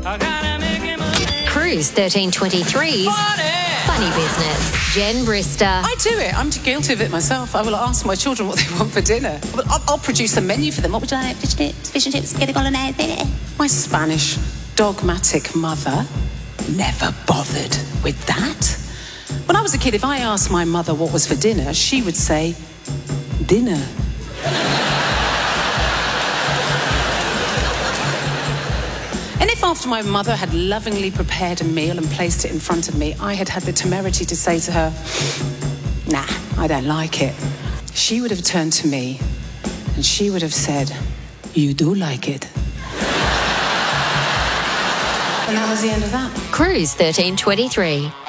Cruise 1323's Funny Business. Jen Brister. I do it. I'm guilty of it myself. I will ask my children what they want for dinner. I'll produce a menu for them. What would you like? Fish and chips, spaghetti bolognese. My Spanish dogmatic mother never bothered with that. When I was a kid, if I asked my mother what was for dinner, she would say, dinner. And if after my mother had lovingly prepared a meal and placed it in front of me, I had the temerity to say to her, nah, I don't like it, she would have turned to me and she would have said, you do like it. And that was the end of that. Cruise 1323.